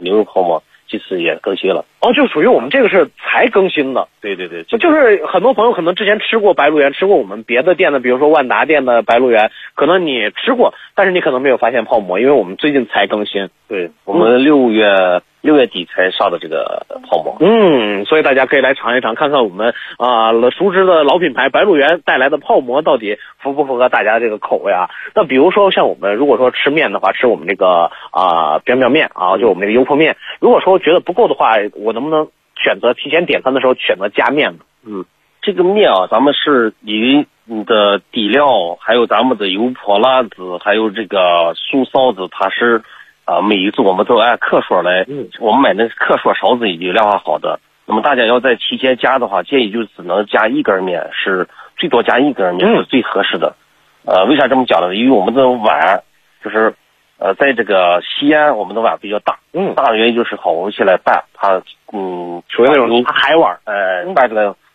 馍、牛肉泡馍这次也更新了。 哦，就属于我们这个是才更新的。 对对对， 就是很多朋友可能之前吃过白鹿原，吃过我们别的店的，比如说万达店的白鹿原，可能你吃过，但是你可能没有发现泡馍，因为我们最近才更新。 对，我们6月底才上的这个泡馍。 所以大家可以来尝一尝，看看我们熟知的老品牌白鹿原带来的泡馍到底符不符合大家这个口味啊？那比如说像我们如果说吃面的话，吃我们这个biang biang面啊，就我们这个油泼面，如果说觉得不够的话，我能不能选择提前点餐的时候选择加面呢？ 这个面啊，咱们是以你的底料，还有咱们的油泼辣子，还有这个素臊子，它是每一次我们都按克数来，我们买那个克数勺子已经量化好的。那么大家要在提前加的话，建议就只能加1根面，是最多加1根面是最合适的。为啥这么讲呢？因为我们的碗就是在这个西安，我们的碗比较大，大的原因就是好起来拌，它属于那种大海碗， 拌出来